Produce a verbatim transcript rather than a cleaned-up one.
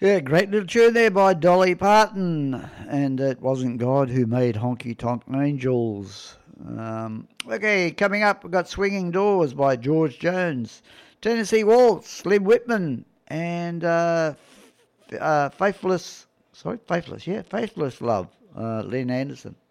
Yeah, great little tune there by Dolly Parton. And it wasn't God who made Honky Tonk Angels. Um, okay, coming up, we've got Swinging Doors by George Jones. Tennessee Waltz, Slim Whitman. And uh, uh, Faithless, sorry, Faithless, yeah, Faithless Love, uh, Lynn Anderson.